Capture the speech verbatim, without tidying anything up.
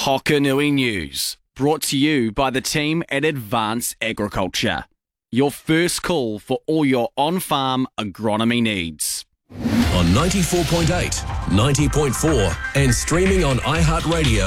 Hokanui News, brought to you by the team at Advance Agriculture. Your first call for all your on-farm agronomy needs. On ninety-four point eight, ninety point four and streaming on iHeartRadio.